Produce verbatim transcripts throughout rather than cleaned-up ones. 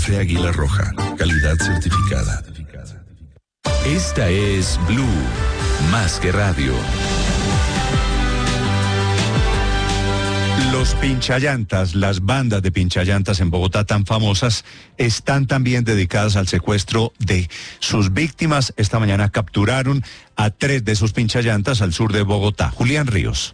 Fe Águila Roja, calidad certificada. Esta es Blue, más que radio. Los pinchallantas, las bandas de pinchallantas en Bogotá tan famosas, están también dedicadas al secuestro de sus víctimas. Esta mañana capturaron a tres de sus pinchallantas al sur de Bogotá. Julián Ríos.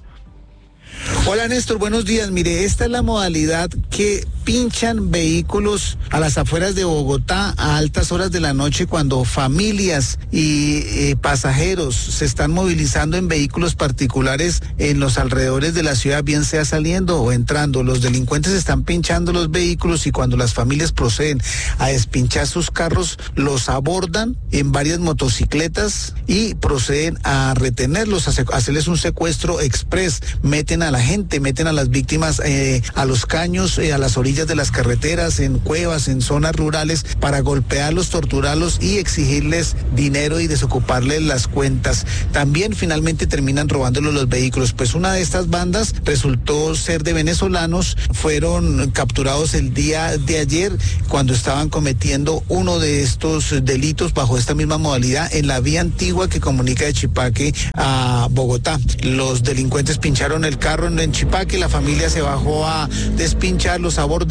Hola Néstor, buenos días. Mire, esta es la modalidad que pinchan vehículos a las afueras de Bogotá a altas horas de la noche cuando familias y eh, pasajeros se están movilizando en vehículos particulares en los alrededores de la ciudad, bien sea saliendo o entrando. Los delincuentes están pinchando los vehículos y cuando las familias proceden a despinchar sus carros, los abordan en varias motocicletas y proceden a retenerlos, a hacerles un secuestro express. Meten a la gente, meten a las víctimas eh, a los caños, eh, a las orillas de las carreteras, en cuevas, en zonas rurales, para golpearlos, torturarlos y exigirles dinero y desocuparles las cuentas. También finalmente terminan robándolos los vehículos. Pues una de estas bandas resultó ser de venezolanos, fueron capturados el día de ayer cuando estaban cometiendo uno de estos delitos bajo esta misma modalidad en la vía antigua que comunica de Chipaque a Bogotá. Los delincuentes pincharon el carro en, en Chipaque, la familia se bajó a despinchar, los abordaron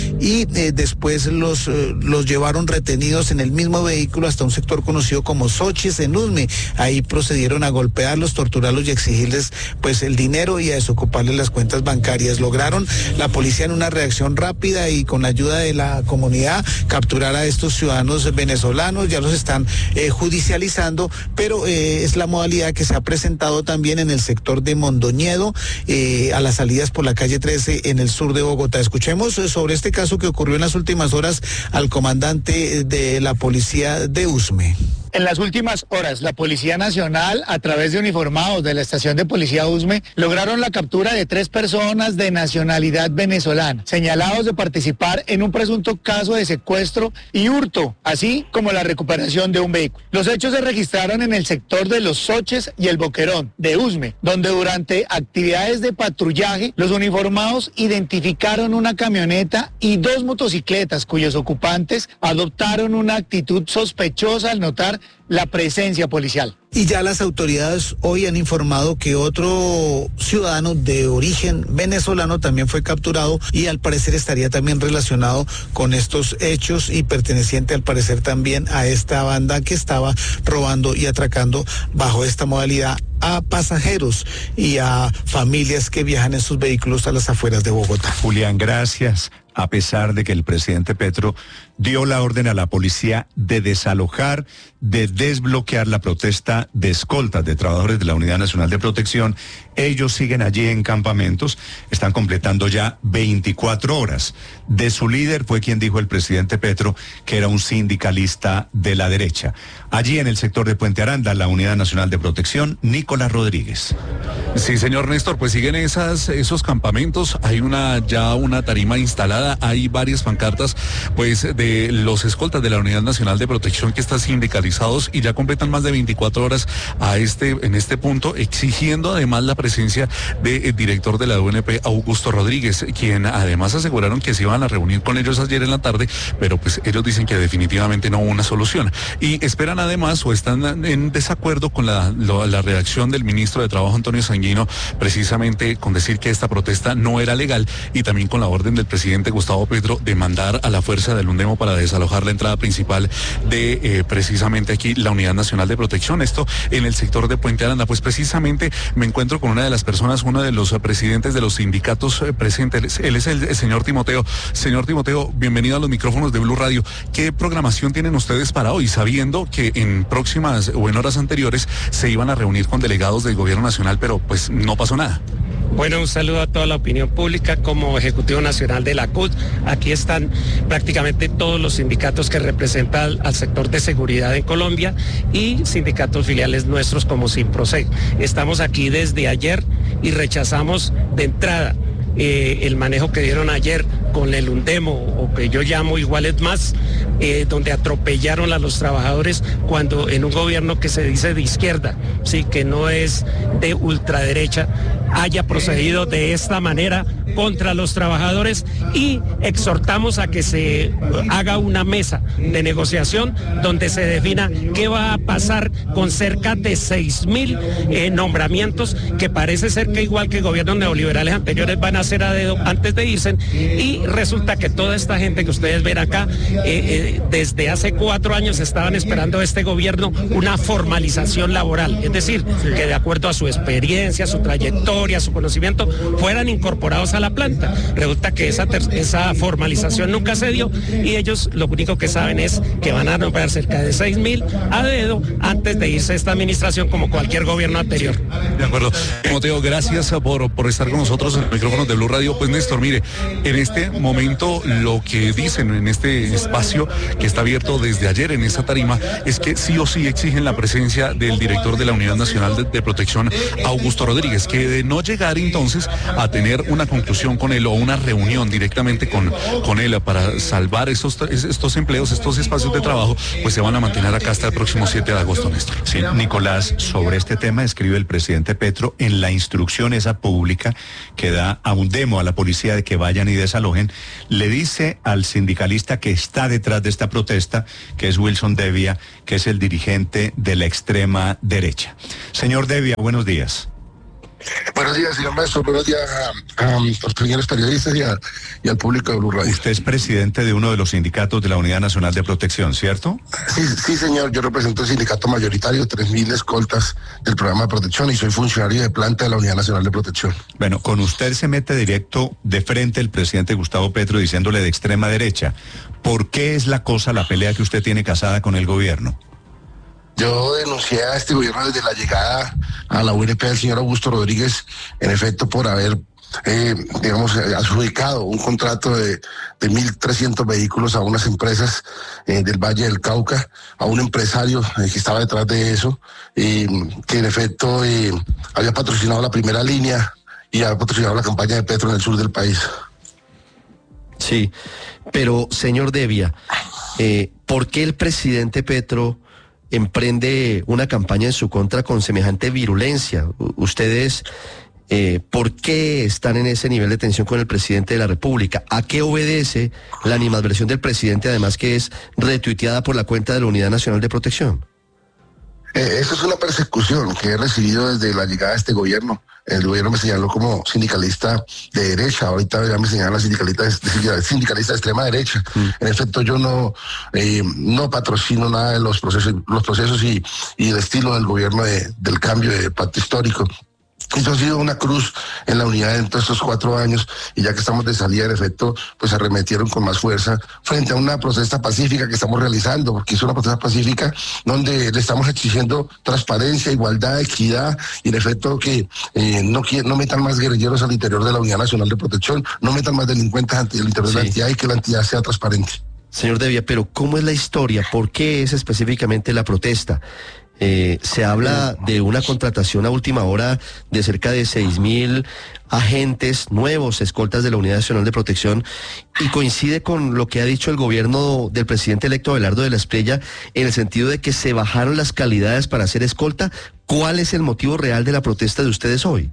y eh, después los, eh, los llevaron retenidos en el mismo vehículo hasta un sector conocido como Soches en Usme. Ahí procedieron a golpearlos, torturarlos y exigirles pues el dinero y a desocuparles las cuentas bancarias. Lograron la policía en una reacción rápida y con la ayuda de la comunidad capturar a estos ciudadanos venezolanos. Ya los están eh, judicializando, pero eh, es la modalidad que se ha presentado también en el sector de Mondoñedo, eh, a las salidas por la calle trece en el sur de Bogotá. Escuchemos sobre este caso que ocurrió en las últimas horas al comandante de la policía de Usme. En las últimas horas, la Policía Nacional, a través de uniformados de la estación de policía Usme, lograron la captura de tres personas de nacionalidad venezolana, señalados de participar en un presunto caso de secuestro y hurto, así como la recuperación de un vehículo. Los hechos se registraron en el sector de Los Soches y el Boquerón de Usme, donde durante actividades de patrullaje, los uniformados identificaron una camioneta y dos motocicletas cuyos ocupantes adoptaron una actitud sospechosa al notar la presencia policial. Y ya las autoridades hoy han informado que otro ciudadano de origen venezolano también fue capturado y al parecer estaría también relacionado con estos hechos y perteneciente al parecer también a esta banda que estaba robando y atracando bajo esta modalidad a pasajeros y a familias que viajan en sus vehículos a las afueras de Bogotá. Julián, gracias. A pesar de que el presidente Petro dio la orden a la policía de desalojar, de desbloquear la protesta de escoltas de trabajadores de la Unidad Nacional de Protección, ellos siguen allí en campamentos, están completando ya veinticuatro horas. De su líder fue quien dijo el presidente Petro que era un sindicalista de la derecha. Allí en el sector de Puente Aranda, la Unidad Nacional de Protección, Nicolás Rodríguez. Sí, señor Néstor, pues siguen esas, esos campamentos, hay una ya una tarima instalada, hay varias pancartas pues de los escoltas de la Unidad Nacional de Protección que están sindicalizados y ya completan más de veinticuatro horas a este, en este punto, exigiendo además la presencia del director de la U N P, Augusto Rodríguez, quien además aseguraron que se iban a reunir con ellos ayer en la tarde, pero pues ellos dicen que definitivamente no hubo una solución. Y esperan además o están en desacuerdo con la, la, la reacción del ministro de Trabajo, Antonio Sanguino, precisamente con decir que esta protesta no era legal y también con la orden del presidente Gustavo Petro de mandar a la fuerza del UNDEMO para desalojar la entrada principal de eh, precisamente aquí la Unidad Nacional de Protección. Esto en el sector de Puente Aranda. Pues precisamente me encuentro con una de las personas, uno de los presidentes de los sindicatos eh, presentes. Él es el, el señor Timoteo. Señor Timoteo, bienvenido a los micrófonos de Blue Radio. ¿Qué programación tienen ustedes para hoy, sabiendo que en próximas o en horas anteriores se iban a reunir con delegados del gobierno nacional, pero pues no pasó nada? Bueno, un saludo a toda la opinión pública. Como Ejecutivo Nacional de la C U T, aquí están prácticamente todos los sindicatos que representan al sector de seguridad en Colombia y sindicatos filiales nuestros como Sinproseg. Estamos aquí desde ayer y rechazamos de entrada Eh, el manejo que dieron ayer con el UNDEMO, o que yo llamo iguales más, eh, donde atropellaron a los trabajadores cuando en un gobierno que se dice de izquierda, sí, que no es de ultraderecha, haya procedido de esta manera contra los trabajadores y exhortamos a que se haga una mesa de negociación donde se defina qué va a pasar con cerca de seis mil eh, nombramientos que parece ser que igual que gobiernos neoliberales anteriores van a ser a dedo antes de irse, y resulta que toda esta gente que ustedes ven acá eh, eh, desde hace cuatro años estaban esperando de este gobierno una formalización laboral, es decir, que de acuerdo a su experiencia, su trayectoria, su conocimiento, fueran incorporados a la planta. Resulta que esa, esa formalización nunca se dio y ellos lo único que saben es que van a nombrar cerca de seis mil a dedo antes de irse esta administración como cualquier gobierno anterior. De acuerdo. Mateo, gracias por, por estar con nosotros en el micrófono de Blue Radio. Pues Néstor, mire, en este momento lo que dicen en este espacio que está abierto desde ayer en esta tarima es que sí o sí exigen la presencia del director de la Unidad Nacional de, de Protección, Augusto Rodríguez, que de no llegar entonces a tener una conclusión con él o una reunión directamente con, con él para salvar estos, estos empleos, estos espacios de trabajo, pues se van a mantener acá hasta el próximo siete de agosto, Néstor. Sí, Nicolás, sobre este tema escribe el presidente Petro en la instrucción esa pública que da a un demo a la policía de que vayan y desalojen, le dice al sindicalista que está detrás de esta protesta, que es Wilson Devia, que es el dirigente de la extrema derecha. Señor Devia, buenos días. Buenos días, señor maestro. Buenos días a, a, a los señores periodistas y, a, y al público de Blue Radio. Usted es presidente de uno de los sindicatos de la Unidad Nacional de Protección, ¿cierto? Sí, sí, señor. Yo represento el sindicato mayoritario, tres mil escoltas del programa de protección, y soy funcionario de planta de la Unidad Nacional de Protección. Bueno, con usted se mete directo de frente el presidente Gustavo Petro diciéndole de extrema derecha. ¿Por qué es la cosa, la pelea que usted tiene casada con el gobierno? Yo denuncié a este gobierno desde la llegada a la U N P del señor Augusto Rodríguez, en efecto, por haber, eh, digamos, adjudicado un contrato de, de mil trescientos vehículos a unas empresas eh, del Valle del Cauca, a un empresario eh, que estaba detrás de eso, eh, que en efecto eh, había patrocinado la primera línea y había patrocinado la campaña de Petro en el sur del país. Sí, pero señor Devia, eh, ¿por qué el presidente Petro emprende una campaña en su contra con semejante virulencia? Ustedes, eh, ¿por qué están en ese nivel de tensión con el presidente de la República? ¿A qué obedece la animadversión del presidente, además que es retuiteada por la cuenta de la Unidad Nacional de Protección? Eh, eso es una persecución que he recibido desde la llegada de este gobierno. El gobierno me señaló como sindicalista de derecha, ahorita ya me señalan sindicalista de, sindicalista de extrema derecha. Mm. En efecto, yo no eh, no patrocino nada de los procesos, los procesos y, y el estilo del gobierno de, del cambio de pacto histórico. Eso ha sido una cruz en la unidad en todos estos cuatro años, y ya que estamos de salida, en efecto, pues arremetieron con más fuerza frente a una protesta pacífica que estamos realizando, porque es una protesta pacífica donde le estamos exigiendo transparencia, igualdad, equidad, y en efecto que eh, no, no metan más guerrilleros al interior de la Unidad Nacional de Protección, no metan más delincuentes al interior sí. de la entidad, y que la entidad sea transparente. Señor Devia, pero ¿cómo es la historia? ¿Por qué es específicamente la protesta? Eh, se habla de una contratación a última hora de cerca de seis mil agentes nuevos, escoltas de la Unidad Nacional de Protección, y coincide con lo que ha dicho el gobierno del presidente electo Abelardo de la Espriella, en el sentido de que se bajaron las calidades para hacer escolta. ¿Cuál es el motivo real de la protesta de ustedes hoy?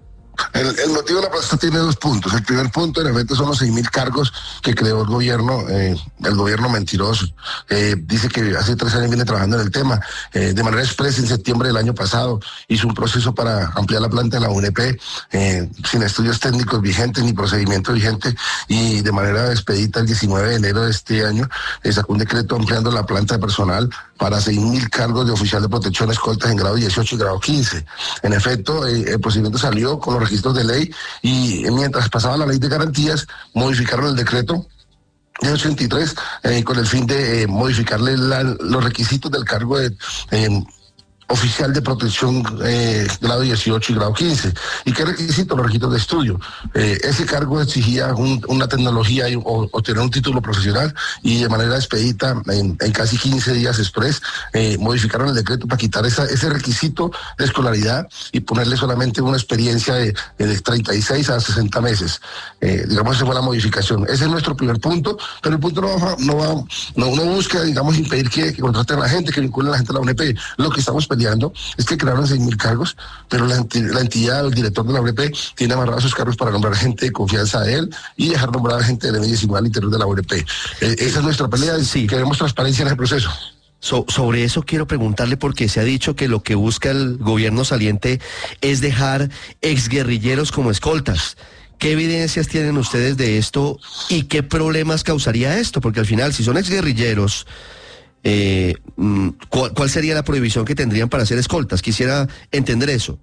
El, el motivo de la protesta tiene dos puntos. El primer punto, en efecto, son los seis mil cargos que creó el gobierno, eh, el gobierno mentiroso. Eh, dice que hace tres años viene trabajando en el tema. Eh, de manera expresa, en septiembre del año pasado, hizo un proceso para ampliar la planta de la U N P, eh, sin estudios técnicos vigentes ni procedimiento vigente, y de manera expedita el diecinueve de enero de este año eh, sacó un decreto ampliando la planta de personal para seis mil cargos de oficial de protección, escoltas en grado dieciocho y grado quince. En efecto, eh, el procedimiento salió con los registros de ley, y mientras pasaba la ley de garantías, modificaron el decreto de ochenta y tres eh, con el fin de eh, modificarle la, los requisitos del cargo de eh, oficial de protección eh, grado dieciocho y grado quince. ¿Y qué requisitos? Los requisitos de estudio. Eh, ese cargo exigía un, una tecnología y, o, o tener un título profesional, y de manera expedita, en, en casi quince días express, eh, modificaron el decreto para quitar esa, ese requisito de escolaridad y ponerle solamente una experiencia de, de treinta y seis a sesenta meses. Eh, digamos, esa fue la modificación. Ese es nuestro primer punto, pero el punto no va, no va, no, no busca, digamos, impedir que, que contraten a la gente, que vinculen a la gente a la U N P. Lo que estamos pidiendo peleando es que crearon seis mil cargos, pero la, la entidad, el director de la U R P, tiene amarrados esos cargos para nombrar gente de confianza de él y dejar nombrar a gente de la diecinueve al interior de la U R P. Eh, esa es nuestra pelea, sí. Queremos transparencia en ese proceso. So, sobre eso quiero preguntarle, porque se ha dicho que lo que busca el gobierno saliente es dejar exguerrilleros como escoltas. ¿Qué evidencias tienen ustedes de esto y qué problemas causaría esto? Porque al final, si son exguerrilleros, eh, ¿cuál, ¿cuál sería la prohibición que tendrían para ser escoltas? Quisiera entender eso.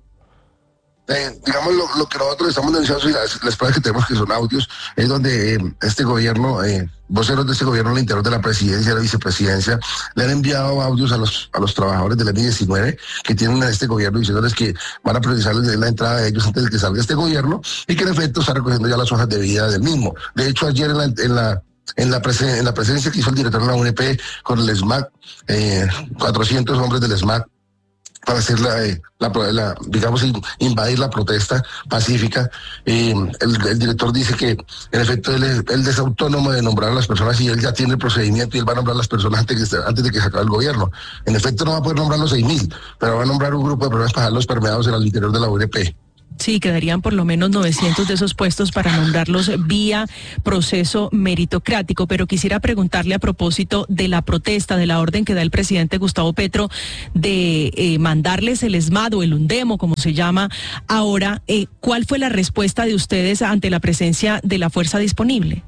Eh, digamos, lo, lo que nosotros estamos denunciando y las, las pruebas que tenemos, que son audios, es donde eh, este gobierno, eh, voceros de este gobierno al interior de la presidencia y la vicepresidencia, le han enviado audios a los a los trabajadores del eme diecinueve que tienen a este gobierno diciéndoles que van a priorizarles la entrada de ellos antes de que salga este gobierno y que en efecto está recogiendo ya las hojas de vida del mismo. De hecho, ayer en la... En la En la, presen en la presencia que hizo el director de la U N P con el SMAC, eh, cuatrocientos hombres del SMAC, para hacer la, eh, la, la, digamos, invadir la protesta pacífica. Eh, el, el director dice que, en efecto, él es, él es autónomo de nombrar a las personas y él ya tiene el procedimiento y él va a nombrar a las personas antes, que, antes de que se acabe el gobierno. En efecto, no va a poder nombrar los seis mil, pero va a nombrar un grupo de personas para dejarlos permeados en el interior de la U N P. Sí, quedarían por lo menos novecientos de esos puestos para nombrarlos vía proceso meritocrático, pero quisiera preguntarle a propósito de la protesta, de la orden que da el presidente Gustavo Petro de eh, mandarles el ESMAD o el UNDEMO, como se llama ahora, eh, ¿cuál fue la respuesta de ustedes ante la presencia de la fuerza disponible?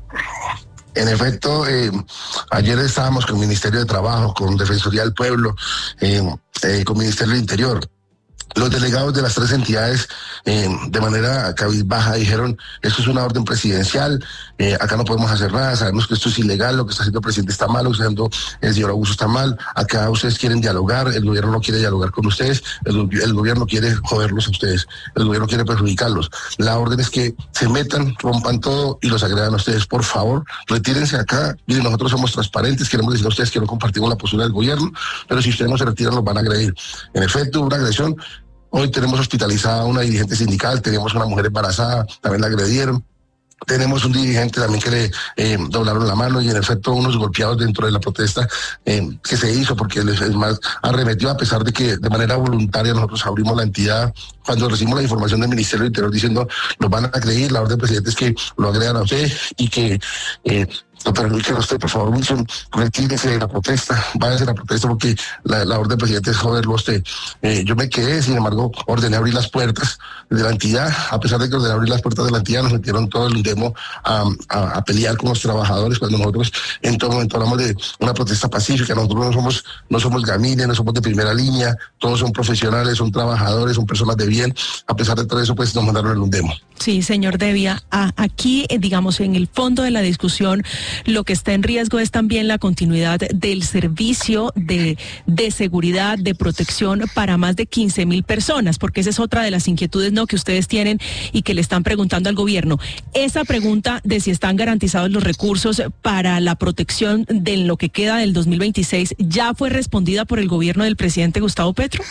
En efecto, eh, ayer estábamos con el Ministerio de Trabajo, con Defensoría del Pueblo, eh, eh, con el Ministerio del Interior. Los delegados de las tres entidades, eh, de manera cabizbaja, dijeron, esto es una orden presidencial, eh, acá no podemos hacer nada, sabemos que esto es ilegal, lo que está haciendo el presidente está mal, lo que está haciendo el señor Augusto está mal, acá ustedes quieren dialogar, el gobierno no quiere dialogar con ustedes, el, el gobierno quiere joderlos a ustedes, el gobierno quiere perjudicarlos. La orden es que se metan, rompan todo y los agredan a ustedes. Por favor, retírense acá. Miren, nosotros somos transparentes, queremos decir a ustedes que no compartimos la postura del gobierno, pero si ustedes no se retiran, los van a agredir. En efecto, una agresión. Hoy tenemos hospitalizada a una dirigente sindical, tenemos una mujer embarazada, también la agredieron. Tenemos un dirigente también que le eh, doblaron la mano y en efecto unos golpeados dentro de la protesta eh, que se hizo porque es más arremetió, a pesar de que de manera voluntaria nosotros abrimos la entidad. Cuando recibimos la información del Ministerio del Interior diciendo los van a agredir, la orden del presidente es que lo agredan a usted y que eh, no permiten a usted, por favor, Wilson, retírese de la protesta, váyase a la protesta porque la, la orden del presidente es joderlo a usted. Eh, yo me quedé, sin embargo, ordené abrir las puertas de la entidad, a pesar de que ordené abrir las puertas de la entidad, nos metieron todo el UNDEMO a, a, a pelear con los trabajadores cuando nosotros en todo momento hablamos de una protesta pacífica. Nosotros no somos, no somos gamines, no somos de primera línea, todos son profesionales, son trabajadores, son personas de bien. A pesar de todo eso, pues nos mandaron el UNDEMO. Sí, señor Devia, a, aquí, digamos, en el fondo de la discusión, lo que está en riesgo es también la continuidad del servicio de, de seguridad, de protección para más de quince mil personas, porque esa es otra de las inquietudes, ¿no?, que ustedes tienen y que le están preguntando al gobierno. Esa pregunta de si están garantizados los recursos para la protección de lo que queda del dos mil veintiséis, ¿ya fue respondida por el gobierno del presidente Gustavo Petro?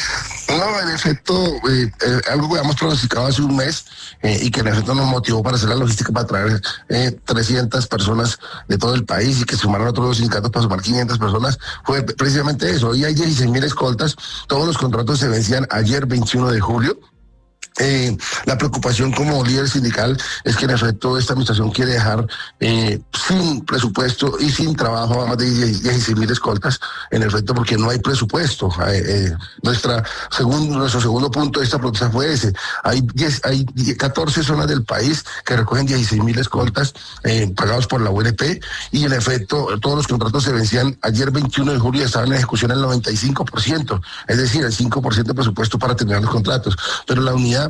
No, en efecto, eh, eh, algo que habíamos pronosticado hace un mes eh, y que en efecto nos motivó para hacer la logística para traer eh, trescientas personas de todo el país y que sumaron otros dos sindicatos para sumar quinientas personas, fue precisamente eso. Hoy hay dieciséis mil escoltas, todos los contratos se vencían ayer veintiuno de julio. Eh, la preocupación como líder sindical es que en efecto esta administración quiere dejar eh, sin presupuesto y sin trabajo a más de dieciséis mil escoltas, en efecto porque no hay presupuesto. Eh, eh, nuestra segundo, nuestro segundo punto de esta protesta fue ese. Hay, diez, hay catorce zonas del país que recogen dieciséis mil escoltas eh, pagados por la U N P y en efecto todos los contratos se vencían ayer veintiuno de julio y estaban en ejecución el noventa y cinco por ciento, es decir, el cinco por ciento de presupuesto para terminar los contratos. Pero la unidad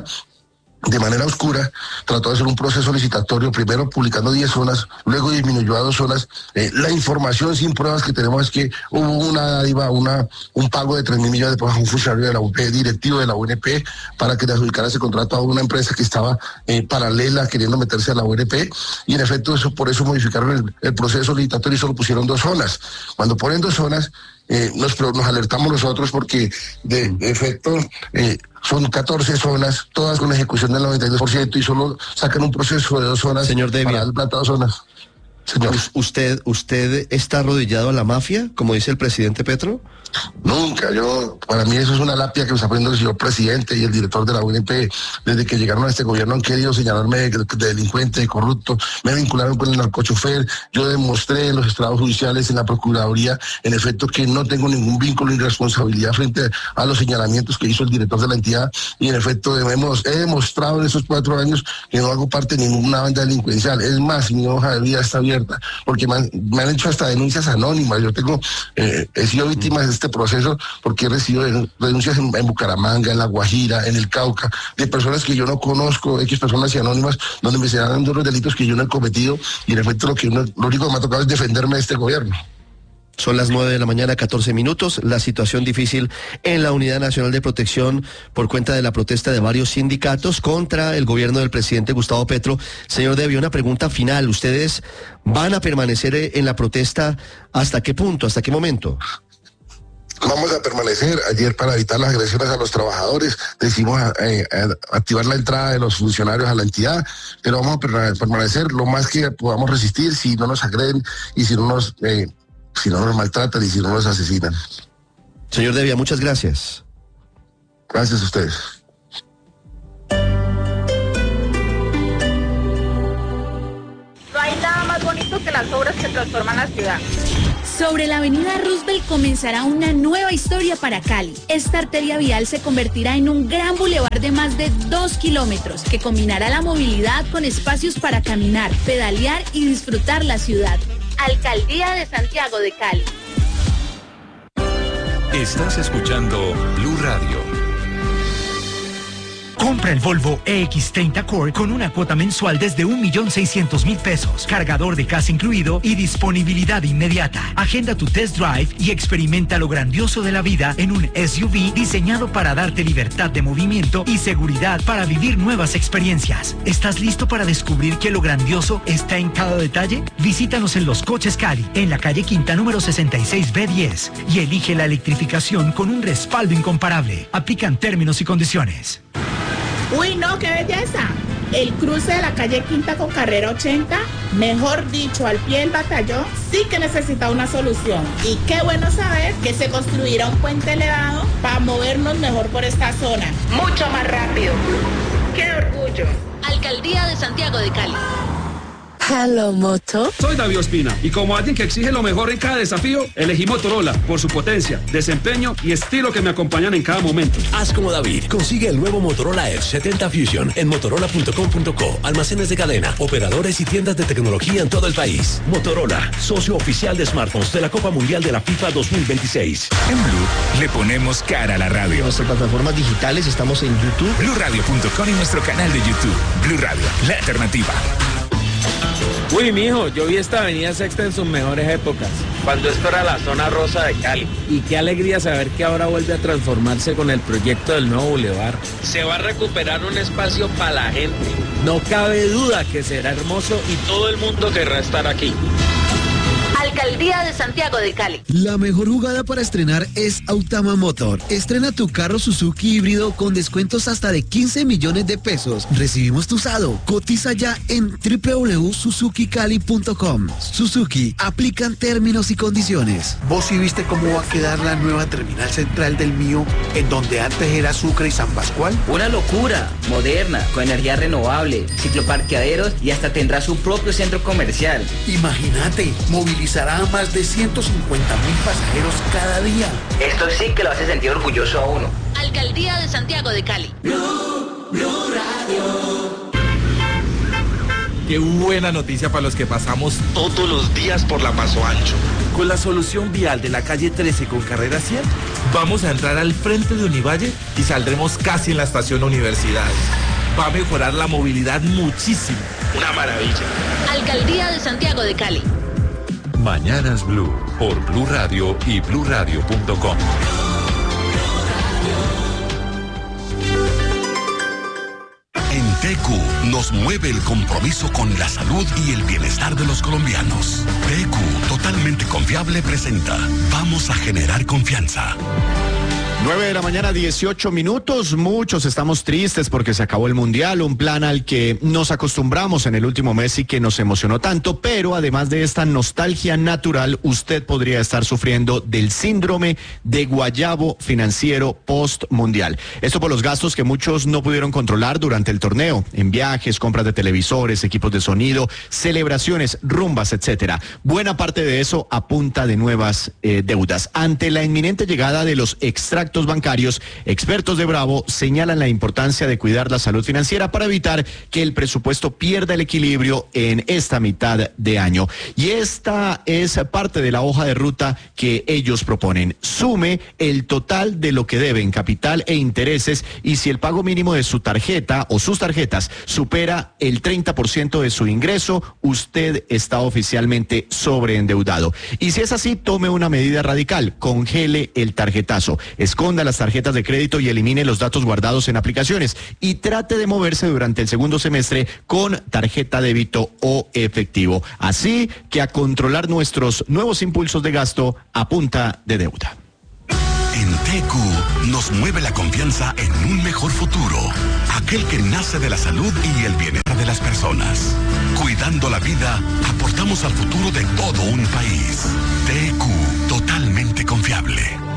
de manera oscura trató de hacer un proceso licitatorio, primero publicando diez zonas, luego disminuyó a dos zonas. Eh, la información sin pruebas que tenemos es que hubo una dádiva, una, un pago de tres mil millones de pesos a un funcionario de la U N P, directivo de la U N P, para que le adjudicara ese contrato a una empresa que estaba eh, paralela queriendo meterse a la U N P, y en efecto eso por eso modificaron el, el proceso licitatorio y solo pusieron dos zonas. Cuando ponen dos zonas, Eh, nos, nos alertamos nosotros porque de, de efecto eh, son catorce zonas, todas con ejecución del noventa y dos por ciento y solo sacan un proceso de dos zonas. Señor Devia, para el plata dos zonas. Señor. ¿Usted, usted está arrodillado a la mafia, como dice el presidente Petro? Nunca, yo, para mí eso es una lapia que me está poniendo el señor presidente y el director de la U N P. Desde que llegaron a este gobierno han querido señalarme de, de delincuente, de corrupto, me vincularon con el narcochofer. Yo demostré en los estrados judiciales, en la Procuraduría, en efecto que no tengo ningún vínculo ni responsabilidad frente a los señalamientos que hizo el director de la entidad, y en efecto hemos, he demostrado en esos cuatro años que no hago parte de ninguna banda delincuencial. Es más, mi hoja de vida está abierta, porque me han, me han hecho hasta denuncias anónimas. Yo tengo, eh, he sido víctima de este proceso porque he recibido denuncias en, en Bucaramanga, en La Guajira, en el Cauca, de personas que yo no conozco, X personas y anónimas, donde me señalan de los delitos que yo no he cometido, y en efecto lo, que uno, lo único que me ha tocado es defenderme de este gobierno. Son las nueve de la mañana, catorce minutos. La situación difícil en la Unidad Nacional de Protección por cuenta de la protesta de varios sindicatos contra el gobierno del presidente Gustavo Petro. Señor Devia, una pregunta final. ¿Ustedes van a permanecer en la protesta hasta qué punto, hasta qué momento? Vamos a permanecer. Ayer, para evitar las agresiones a los trabajadores, decidimos eh, activar la entrada de los funcionarios a la entidad, pero vamos a permanecer lo más que podamos resistir si no nos agreden y si no nos, eh, si no nos maltratan y si no nos asesinan. Señor Devia, muchas gracias. Gracias a ustedes. No hay nada más bonito que las obras que transforman la ciudad. Sobre la avenida Roosevelt comenzará una nueva historia para Cali. Esta arteria vial se convertirá en un gran bulevar de más de dos kilómetros que combinará la movilidad con espacios para caminar, pedalear y disfrutar la ciudad. Alcaldía de Santiago de Cali. Estás escuchando Blue Radio. Compra el Volvo E X treinta Core con una cuota mensual desde un millón seiscientos mil pesos, cargador de casa incluido y disponibilidad inmediata. Agenda tu test drive y experimenta lo grandioso de la vida en un S U V diseñado para darte libertad de movimiento y seguridad para vivir nuevas experiencias. ¿Estás listo para descubrir que lo grandioso está en cada detalle? Visítanos en Los Coches Cali, en la calle Quinta número sesenta y seis B diez, y elige la electrificación con un respaldo incomparable. Aplican términos y condiciones. Uy, no, qué belleza. El cruce de la calle Quinta con carrera ochenta, mejor dicho, al pie del batallón, sí que necesita una solución. Y qué bueno saber que se construirá un puente elevado para movernos mejor por esta zona. Mucho más rápido. ¡Qué orgullo! Alcaldía de Santiago de Cali. Hello, Moto. Soy David Ospina y como alguien que exige lo mejor en cada desafío, elegí Motorola por su potencia, desempeño y estilo que me acompañan en cada momento. Haz como David. Consigue el nuevo Motorola Edge setenta Fusion en motorola punto com punto co, almacenes de cadena, operadores y tiendas de tecnología en todo el país. Motorola, socio oficial de smartphones de la Copa Mundial de la FIFA dos mil veintiséis. En Blue le ponemos cara a la radio. En nuestras plataformas digitales estamos en YouTube, blue radio punto com y nuestro canal de YouTube. Blue Radio, la alternativa. Uy, mijo, yo vi esta avenida Sexta en sus mejores épocas, cuando esto era la zona rosa de Cali. Y qué alegría saber que ahora vuelve a transformarse con el proyecto del nuevo bulevar. Se va a recuperar un espacio para la gente. No cabe duda que será hermoso y todo el mundo querrá estar aquí. Alcaldía de Santiago de Cali. La mejor jugada para estrenar es Autama Motor. Estrena tu carro Suzuki híbrido con descuentos hasta de quince millones de pesos. Recibimos tu usado. Cotiza ya en doble u doble u doble u punto suzuki cali punto com. Suzuki, aplican términos y condiciones. ¿Vos sí viste cómo va a quedar la nueva terminal central del mío, en donde antes era Sucre y San Pascual? Una locura, moderna, con energía renovable, cicloparqueaderos y hasta tendrá su propio centro comercial. Imagínate, movilizará a más de ciento cincuenta mil pasajeros cada día. Esto sí que lo hace sentir orgulloso a uno. Alcaldía de Santiago de Cali. Blue, Blue Radio. Qué buena noticia para los que pasamos todos los días por la Paso Ancho. Con la solución vial de la calle trece con carrera cien, vamos a entrar al frente de Univalle y saldremos casi en la estación Universidad. Va a mejorar la movilidad muchísimo. Una maravilla. Alcaldía de Santiago de Cali. Mañanas Blue por Blue Radio y blue radio punto com. En T Q nos mueve el compromiso con la salud y el bienestar de los colombianos. T Q, totalmente confiable, presenta Vamos a generar confianza. nueve de la mañana, dieciocho minutos. Muchos estamos tristes porque se acabó el Mundial, un plan al que nos acostumbramos en el último mes y que nos emocionó tanto, pero además de esta nostalgia natural, usted podría estar sufriendo del síndrome de guayabo financiero post-mundial. Esto por los gastos que muchos no pudieron controlar durante el torneo, en viajes, compras de televisores, equipos de sonido, celebraciones, rumbas, etcétera. Buena parte de eso a punta de nuevas eh, deudas. Ante la inminente llegada de los extractos bancarios, expertos de Bravo señalan la importancia de cuidar la salud financiera para evitar que el presupuesto pierda el equilibrio en esta mitad de año. Y esta es parte de la hoja de ruta que ellos proponen. Sume el total de lo que debe en capital e intereses, y si el pago mínimo de su tarjeta o sus tarjetas supera el treinta por ciento de su ingreso, usted está oficialmente sobreendeudado. Y si es así, tome una medida radical: congele el tarjetazo. Esconda las tarjetas de crédito y elimine los datos guardados en aplicaciones, y trate de moverse durante el segundo semestre con tarjeta débito o efectivo. Así que a controlar nuestros nuevos impulsos de gasto a punta de deuda. En T Q nos mueve la confianza en un mejor futuro, aquel que nace de la salud y el bienestar de las personas. Cuidando la vida, aportamos al futuro de todo un país. T Q, totalmente confiable.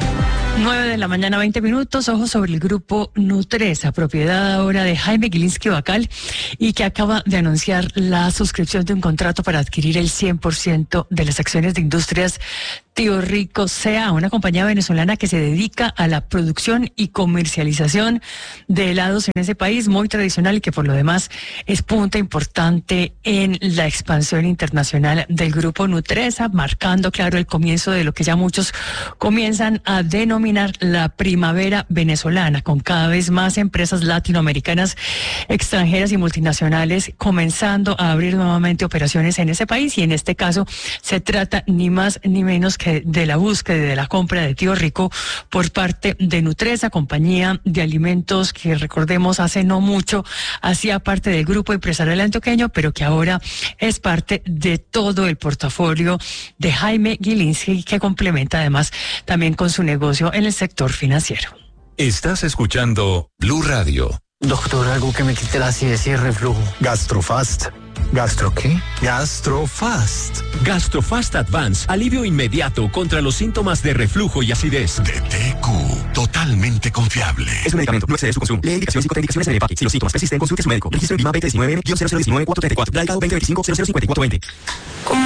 nueve de la mañana, veinte minutos. Ojos sobre el grupo Nutresa, propiedad ahora de Jaime Gilinski Bacal, y que acaba de anunciar la suscripción de un contrato para adquirir el cien por ciento de las acciones de Industrias Tío Rico S A, una compañía venezolana que se dedica a la producción y comercialización de helados en ese país, muy tradicional, y que por lo demás es punta importante en la expansión internacional del grupo Nutresa, marcando, claro, el comienzo de lo que ya muchos comienzan a denominar la primavera venezolana, con cada vez más empresas latinoamericanas, extranjeras y multinacionales comenzando a abrir nuevamente operaciones en ese país. Y en este caso se trata ni más ni menos que de la búsqueda y de la compra de Tío Rico por parte de Nutresa, compañía de alimentos que, recordemos, hace no mucho hacía parte del grupo empresarial antioqueño, pero que ahora es parte de todo el portafolio de Jaime Gilinski, que complementa además también con su negocio en el sector financiero. Estás escuchando Blue Radio. Doctor, algo que me quite la acidez y el reflujo. Gastrofast. ¿Gastro qué? Gastrofast. Gastrofast Advance, alivio inmediato contra los síntomas de reflujo y acidez. De T Q, totalmente confiable. Es un medicamento, no excede su consumo. Lee indicaciones y contraindicaciones en el empaque. Si los síntomas persisten, consulte a su médico. Registro en Lima veinte diecinueve cero cero diecinueve cuatro treinta y cuatro. Delegado veinte veinticinco cero cero cincuenta y cuatro veinte.